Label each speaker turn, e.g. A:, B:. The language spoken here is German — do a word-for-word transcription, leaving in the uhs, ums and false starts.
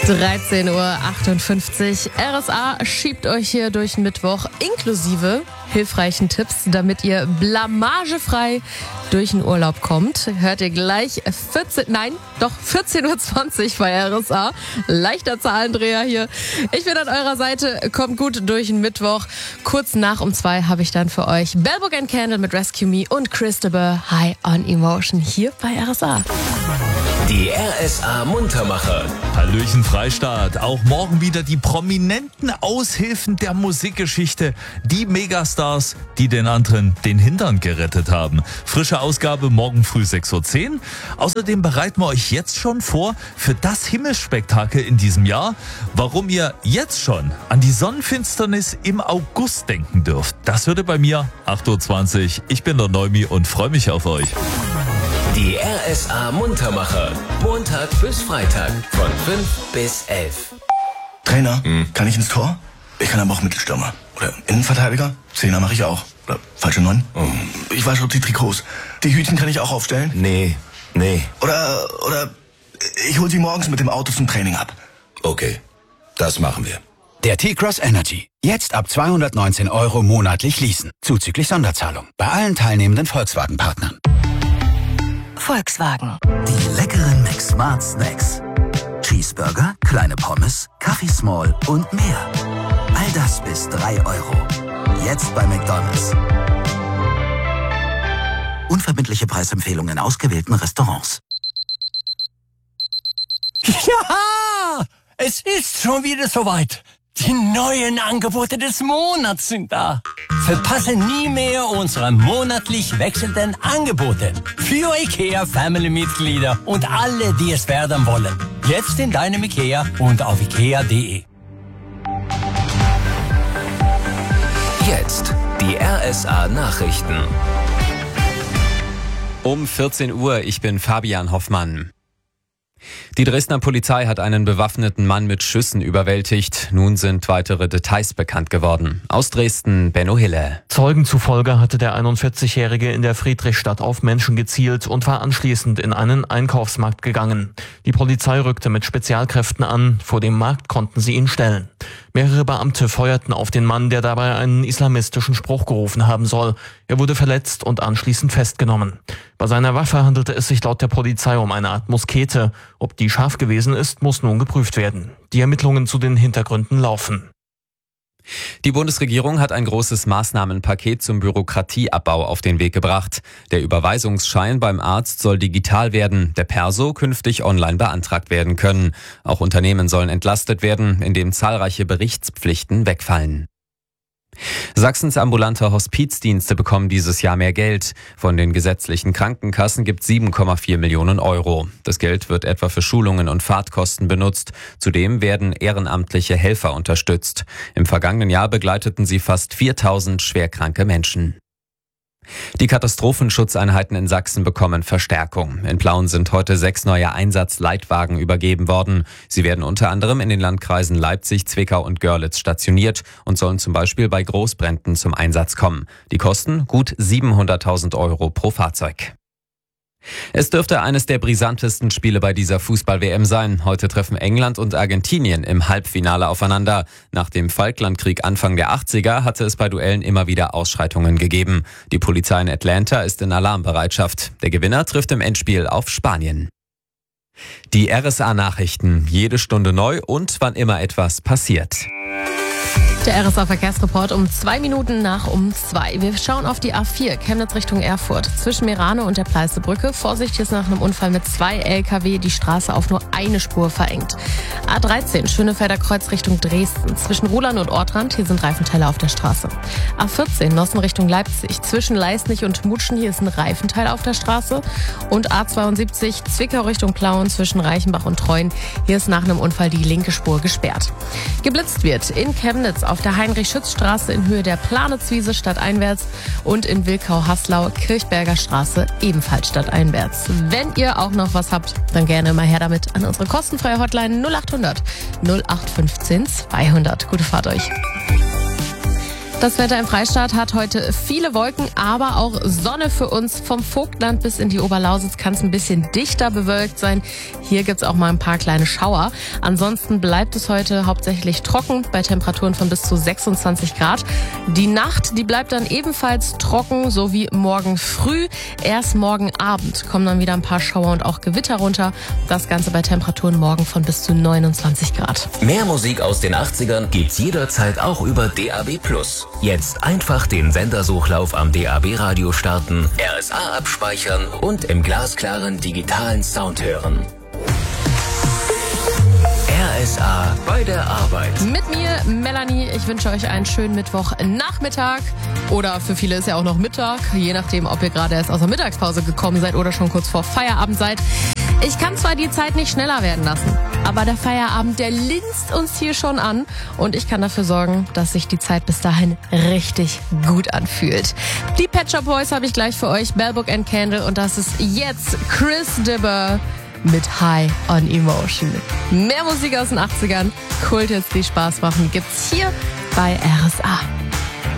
A: dreizehn Uhr achtundfünfzig. R S A schiebt euch hier durch den Mittwoch inklusive hilfreichen Tipps, damit ihr blamagefrei durch den Urlaub kommt. Hört ihr gleich vierzehn, nein, doch vierzehn Uhr zwanzig bei R S A. Leichter Zahlendreher hier. Ich bin an eurer Seite. Kommt gut durch den Mittwoch. Kurz nach um zwei habe ich dann für euch Bell Book and Candle mit Rescue Me und Christopher High on Emotion hier bei R S A.
B: Die R S A Muntermacher.
C: Hallöchen Freistaat. Auch morgen wieder die prominenten Aushilfen der Musikgeschichte. Die Megastars, die den anderen den Hintern gerettet haben. Frische Ausgabe morgen früh sechs Uhr zehn. Außerdem bereiten wir euch jetzt schon vor für das Himmelsspektakel in diesem Jahr. Warum ihr jetzt schon an die Sonnenfinsternis im August denken dürft. Das hört ihr bei mir acht Uhr zwanzig. Ich bin der Neumi und freue mich auf euch.
B: Die R S A Muntermacher. Montag bis Freitag von fünf bis elf.
D: Trainer, hm. kann ich ins Tor? Ich kann aber auch Mittelstürmer. Oder Innenverteidiger? Zehner mache ich auch. Oder falsche Neun? Oh. Ich wasche auch die Trikots. Die Hütchen kann ich auch aufstellen?
B: Nee, nee.
D: Oder, oder ich hole sie morgens mit dem Auto zum Training ab.
B: Okay, das machen wir.
E: Der T-Cross Energy. Jetzt ab zweihundertneunzehn Euro monatlich leasen. Zuzüglich Sonderzahlung. Bei allen teilnehmenden Volkswagen-Partnern.
F: Volkswagen.
G: Die leckeren McSmart Snacks. Cheeseburger, kleine Pommes, Kaffee Small und mehr. All das bis drei Euro. Jetzt bei McDonald's. Unverbindliche Preisempfehlungen in ausgewählten Restaurants.
H: Ja, es ist schon wieder soweit. Die neuen Angebote des Monats sind da. Verpasse nie mehr unsere monatlich wechselnden Angebote. Für IKEA Family-Mitglieder und alle, die es werden wollen. Jetzt in deinem IKEA und auf ikea punkt de.
B: Jetzt die R S A Nachrichten.
I: Um vierzehn Uhr, ich bin Fabian Hoffmann. Die Dresdner Polizei hat einen bewaffneten Mann mit Schüssen überwältigt. Nun sind weitere Details bekannt geworden. Aus Dresden, Benno Hille.
J: Zeugen zufolge hatte der einundvierzigjährige in der Friedrichstadt auf Menschen gezielt und war anschließend in einen Einkaufsmarkt gegangen. Die Polizei rückte mit Spezialkräften an. Vor dem Markt konnten sie ihn stellen. Mehrere Beamte feuerten auf den Mann, der dabei einen islamistischen Spruch gerufen haben soll. Er wurde verletzt und anschließend festgenommen. Bei seiner Waffe handelte es sich laut der Polizei um eine Art Muskete. Ob die scharf gewesen ist, muss nun geprüft werden. Die Ermittlungen zu den Hintergründen laufen.
I: Die Bundesregierung hat ein großes Maßnahmenpaket zum Bürokratieabbau auf den Weg gebracht. Der Überweisungsschein beim Arzt soll digital werden, der Perso künftig online beantragt werden können. Auch Unternehmen sollen entlastet werden, indem zahlreiche Berichtspflichten wegfallen. Sachsens ambulante Hospizdienste bekommen dieses Jahr mehr Geld. Von den gesetzlichen Krankenkassen gibt es sieben Komma vier Millionen Euro. Das Geld wird etwa für Schulungen und Fahrtkosten benutzt. Zudem werden ehrenamtliche Helfer unterstützt. Im vergangenen Jahr begleiteten sie fast viertausend schwerkranke Menschen. Die Katastrophenschutzeinheiten in Sachsen bekommen Verstärkung. In Plauen sind heute sechs neue Einsatzleitwagen übergeben worden. Sie werden unter anderem in den Landkreisen Leipzig, Zwickau und Görlitz stationiert und sollen zum Beispiel bei Großbränden zum Einsatz kommen. Die kosten gut siebenhunderttausend Euro pro Fahrzeug. Es dürfte eines der brisantesten Spiele bei dieser Fußball-W M sein. Heute treffen England und Argentinien im Halbfinale aufeinander. Nach dem Falklandkrieg Anfang der achtziger hatte es bei Duellen immer wieder Ausschreitungen gegeben. Die Polizei in Atlanta ist in Alarmbereitschaft. Der Gewinner trifft im Endspiel auf Spanien. Die R S A-Nachrichten, jede Stunde neu und wann immer etwas passiert.
A: Der R S A-Verkehrsreport um zwei Minuten nach um zwei. Wir schauen auf die A vier, Chemnitz Richtung Erfurt. Zwischen Merano und der Pleißebrücke. Vorsicht, ist nach einem Unfall mit zwei L K W die Straße auf nur eine Spur verengt. A dreizehn, Schönefelder Kreuz Richtung Dresden. Zwischen Ruhland und Ortrand, hier sind Reifenteile auf der Straße. A vierzehn, Nossen Richtung Leipzig. Zwischen Leisnig und Mutschen, hier ist ein Reifenteil auf der Straße. Und A zweiundsiebzig, Zwickau Richtung Plauen zwischen Reichenbach und Treuen. Hier ist nach einem Unfall die linke Spur gesperrt. Geblitzt wird in Chemnitz auf der Heinrich-Schütz-Straße in Höhe der Planitzwiese stadteinwärts und in Wilkau-Haslau Kirchberger Straße ebenfalls stadteinwärts. Wenn ihr auch noch was habt, dann gerne mal her damit an unsere kostenfreie Hotline null achthundert null acht fünfzehn zweihundert. Gute Fahrt euch. Das Wetter im Freistaat hat heute viele Wolken, aber auch Sonne für uns. Vom Vogtland bis in die Oberlausitz kann es ein bisschen dichter bewölkt sein. Hier gibt's auch mal ein paar kleine Schauer. Ansonsten bleibt es heute hauptsächlich trocken bei Temperaturen von bis zu sechsundzwanzig Grad. Die Nacht, die bleibt dann ebenfalls trocken, so wie morgen früh. Erst morgen Abend kommen dann wieder ein paar Schauer und auch Gewitter runter. Das Ganze bei Temperaturen morgen von bis zu neunundzwanzig Grad.
B: Mehr Musik aus den achtzigern gibt's jederzeit auch über D A B plus. Jetzt einfach den Sendersuchlauf am D A B-Radio starten, R S A abspeichern und im glasklaren digitalen Sound hören. R S A bei der Arbeit.
A: Mit mir, Melanie. Ich wünsche euch einen schönen Mittwochnachmittag. Oder für viele ist ja auch noch Mittag, je nachdem, ob ihr gerade erst aus der Mittagspause gekommen seid oder schon kurz vor Feierabend seid. Ich kann zwar die Zeit nicht schneller werden lassen, aber der Feierabend, der linst uns hier schon an. Und ich kann dafür sorgen, dass sich die Zeit bis dahin richtig gut anfühlt. Die Pet Shop Boys habe ich gleich für euch, Bell Book and Candle. Und das ist jetzt Chris Dibber mit High on Emotion. Mehr Musik aus den achtzigern, Kult jetzt, die Spaß machen, gibt's hier bei R S A.